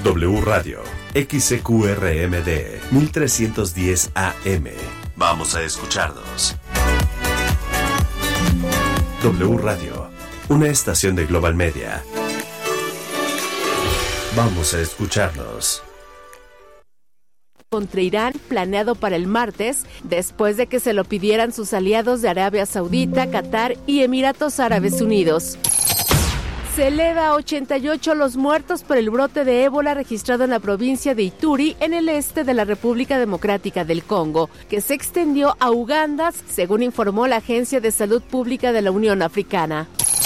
W Radio, XCQRMD, 1310 AM. Vamos a escucharnos. W Radio, una estación de Global Media. Vamos a escucharnos. Contra Irán, planeado para el martes, después de que se lo pidieran sus aliados de Arabia Saudita, Qatar y Emiratos Árabes Unidos. Se eleva a 88 los muertos por el brote de ébola registrado en la provincia de Ituri, en el este de la República Democrática del Congo, que se extendió a Uganda, según informó la Agencia de Salud Pública de la Unión Africana.